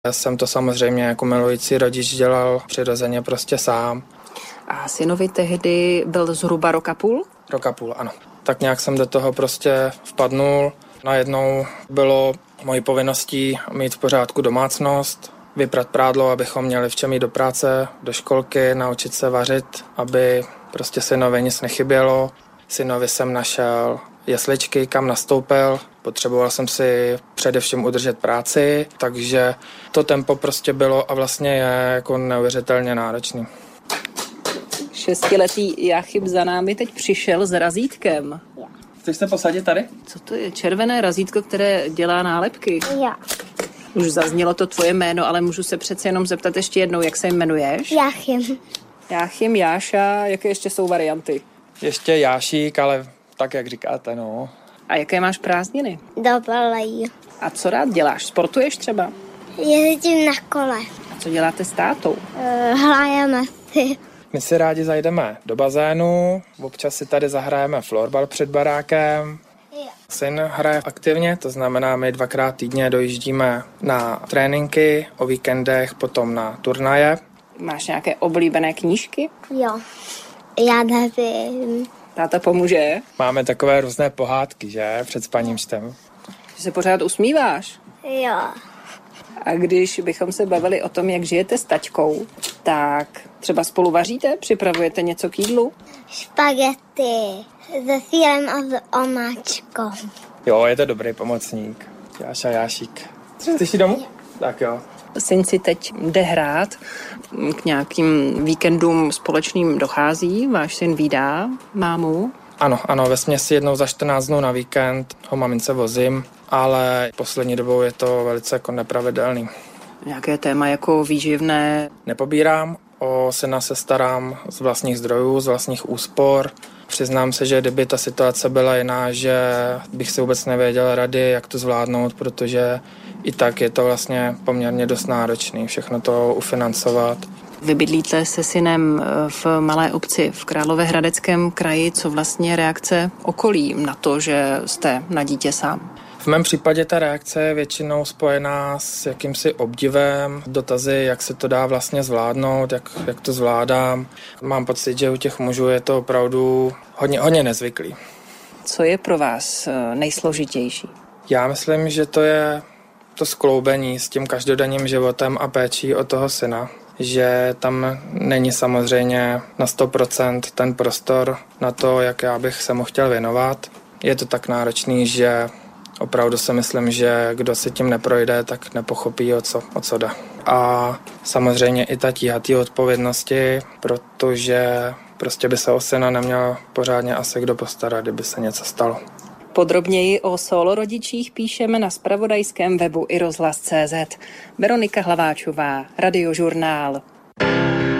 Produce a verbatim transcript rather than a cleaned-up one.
Já jsem to samozřejmě jako milující rodič dělal přirozeně prostě sám. A synovi tehdy byl zhruba rok a půl? Rok a půl, ano. Tak nějak jsem do toho prostě vpadnul. Najednou bylo mojí povinností mít v pořádku domácnost, vyprat prádlo, abychom měli v čem jít do práce, do školky, naučit se vařit, aby prostě synovi nic nechybělo. Synovi jsem našel jesličky, kam nastoupil. Potřeboval jsem si především udržet práci, takže to tempo prostě bylo a vlastně je jako neuvěřitelně náročný. Šestiletý Jáchyb za námi teď přišel s razítkem. Chceš se posadit tady? Co to je? Červené razítko, které dělá nálepky. Jo. Už zaznělo to tvoje jméno, ale můžu se přece jenom zeptat ještě jednou, jak se jmenuješ? Jáchym. Jáchym, Jáša, jaké ještě jsou varianty? Ještě Jášík, ale tak, jak říkáte, no. A jaké máš prázdniny? Dobrý. A co rád děláš? Sportuješ třeba? Jezdím na kole. A co děláte s tátou? Uh, hrajeme si. My si rádi zajdeme do bazénu, občas si tady zahrajeme florbal před barákem. Jo. Syn hraje aktivně, to znamená, my dvakrát týdně dojíždíme na tréninky, o víkendech potom na turnaje. Máš nějaké oblíbené knížky? Jo. Já nevím. Táta pomůže? Máme takové různé pohádky, že? Před spaním čtem. Že se pořád usmíváš? Jo. A když bychom se bavili o tom, jak žijete s taťkou, tak třeba spolu vaříte? Připravujete něco k jídlu? Špagety se sýrem a s omáčkou. Jo, je to dobrý pomocník. Jáša Jášík. Chceš jít domů? Tak jo. Syn si teď jde hrát, k nějakým víkendům společným dochází, váš syn vídá mámu? Ano, ano, vesměs jednou za čtrnáct dnů na víkend ho mamince vozím, ale poslední dobou je to velice jako nepravidelný. Nějaké téma jako výživné? Nepobírám, o syna se starám z vlastních zdrojů, z vlastních úspor. Přiznám se, že kdyby ta situace byla jiná, že bych si vůbec nevěděl rady, jak to zvládnout, protože i tak je to vlastně poměrně dost náročný, všechno to ufinancovat. Vy bydlíte se synem v malé obci v Královéhradeckém kraji. Co vlastně reakce okolí na to, že jste na dítě sám? V mém případě ta reakce je většinou spojená s jakýmsi obdivem, dotazy, jak se to dá vlastně zvládnout, jak, jak to zvládám. Mám pocit, že u těch mužů je to opravdu hodně, hodně nezvyklý. Co je pro vás nejsložitější? Já myslím, že to je to skloubení s tím každodenním životem a péčí o toho syna. Že tam není samozřejmě na sto procent ten prostor na to, jak já bych se mu chtěl věnovat. Je to tak náročný, že opravdu si myslím, že kdo si tím neprojde, tak nepochopí, o co, o co jde. A samozřejmě i ta tíhatý odpovědnosti, protože prostě by se o syna neměl pořádně asi kdo postarat, kdyby se něco stalo. Podrobněji o solo rodičích píšeme na zpravodajském webu i rozhlas tečka cé zet. Veronika Hlaváčová, Radiožurnál.